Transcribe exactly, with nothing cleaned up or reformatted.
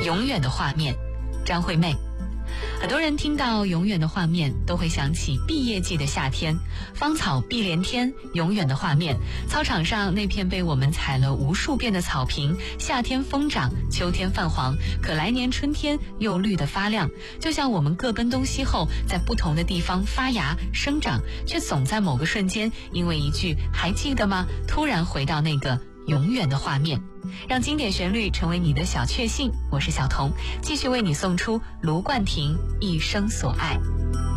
永远的画面，张惠妹。很多人听到永远的画面都会想起毕业季的夏天，芳草碧连天，永远的画面，操场上那片被我们踩了无数遍的草坪，夏天疯长，秋天泛黄，可来年春天又绿得发亮，就像我们各奔东西后在不同的地方发芽生长，却总在某个瞬间因为一句还记得吗，突然回到那个永远的画面。让经典旋律成为你的小确幸，我是小彤，继续为你送出卢冠廷一生所爱。